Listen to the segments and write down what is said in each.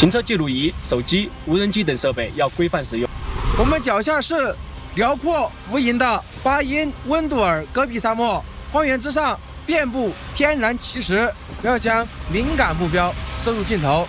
行车记录仪、手机、无人机等设备要规范使用。 我们脚下是辽阔无垠的巴音温杜尔戈壁沙漠，荒原之上遍布天然奇石，不要将敏感目标摄入镜头。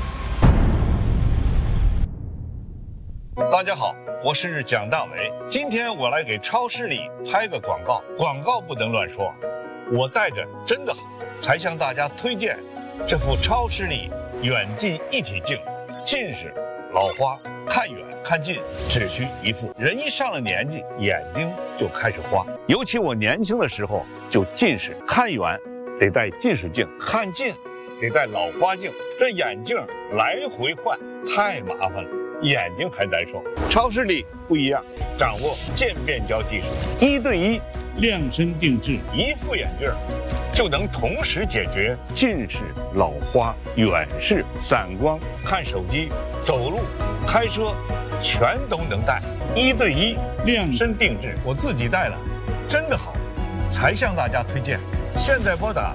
大家好，我是蒋大为。今天我来给超视力拍个广告，广告不能乱说。我戴着真的好，才向大家推荐这副超视力远近一体镜。近视、老花，看远看近只需一副。人一上了年纪，眼睛就开始花。尤其我年轻的时候就近视，看远得戴近视镜，看近得戴老花镜，这眼镜来回换太麻烦了，眼睛还难受。超视力不一样，掌握渐变焦技术，1对1量身定制，一副眼镜就能同时解决近视、老花、远视、散光、看手机、走路、开车，全都能戴。1对1量身定制，我自己戴了，真的好，才向大家推荐。现在拨打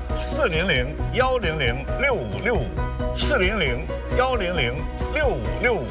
400-100-6565，400-100-6565。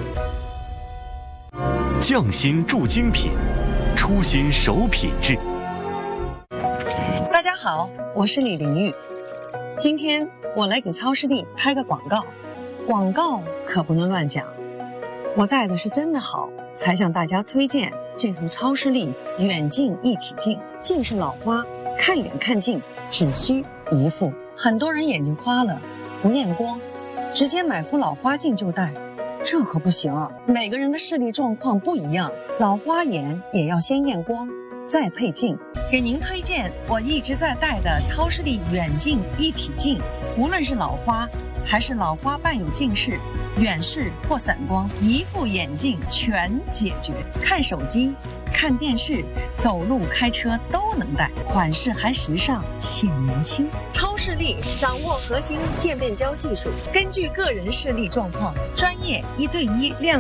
匠心铸精品，出新手品质。 大家好，我是李玲玉。今天我来给超视力拍个广告，广告可不能乱讲。我戴的是真的好，才向大家推荐这副超视力远近一体镜。近视老花，看远看近只需一副。很多人眼睛花了，不验光，直接买副老花镜就戴，这可不行啊！每个人的视力状况不一样，老花眼也要先验光，再配镜。给您推荐我一直在戴的超视力远近一体镜，无论是老花还是老花伴有近视、远视或散光，一副眼镜全解决。看手机、看电视、走路、开车都能戴，款式还时尚显年轻。超视力掌握核心渐变焦技术，根据个人视力状况，专业1对1量